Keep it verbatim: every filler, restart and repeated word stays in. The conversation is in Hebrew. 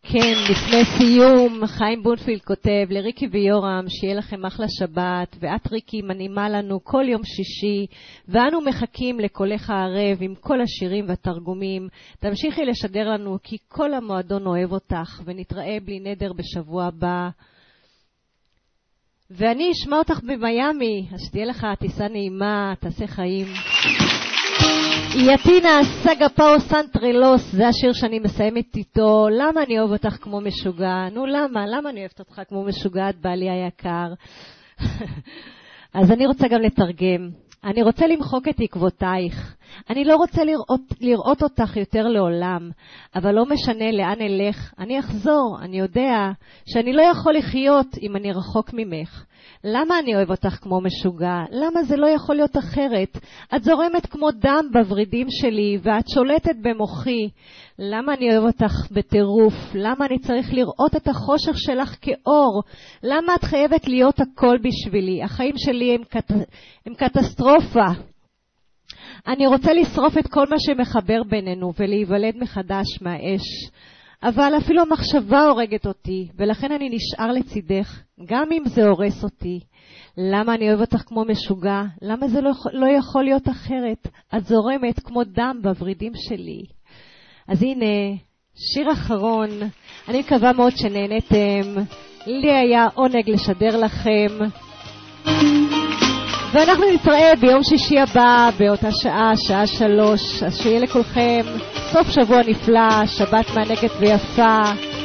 כן, לפני סיום, חיים בונפילד כותב לריקי ויורם, שיהיה לכם אחלה שבת, ואת ריקי מנעימה לנו כל יום שישי, ואנו מחכים לקולך הערב עם כל השירים והתרגומים. תמשיכי לשדר לנו כי כל המועדון אוהב אותך, ונתראה בלי נדר בשבוע הבא. ואני אשמע אותך במיימי, אז שתהיה לך טיסה נעימה, תעשה חיים. יתינה סגה פאו סנטרלוס, זה השיר שאני מסיימת איתו. למה אני אוהב אותך כמו משוגע? נו למה? למה אני אוהבת אותך כמו משוגעת, בעלי היקר? אז אני רוצה גם לתרגם. אני רוצה למחוק את עקבותייך. אני לא רוצה לראות, לראות אותך יותר לעולם, אבל לא משנה לאן אלך. אני אחזור, אני יודע שאני לא יכול לחיות אם אני רחוק ממך. למה אני אוהב אותך כמו משוגע? למה זה לא יכול להיות אחרת? את זורמת כמו דם בוורידים שלי, ואת שולטת במוחי. למה אני אוהב אותך בטירוף? למה אני צריך לראות את החושך שלך כאור? למה את חייבת להיות הכל בשבילי? החיים שלי הם, קט... הם קטסטרופה. אני רוצה לשרוף את כל מה שמחבר בינינו ולהיוולד מחדש מהאש. אבל אפילו המחשבה הורגת אותי, ולכן אני נשאר לצידך, גם אם זה הורס אותי. למה אני אוהב אותך כמו משוגע? למה זה לא, לא יכול להיות אחרת? את זורמת כמו דם בוורידים שלי. אז הנה, שיר אחרון. אני מקווה מאוד שנהנתם. לי היה עונג לשדר לכם. ואנחנו נתראה ביום שישי הבא, באותה שעה, שעה שלוש. אז שיהיה לכולכם סוף שבוע נפלא, שבת מענגת ויפה.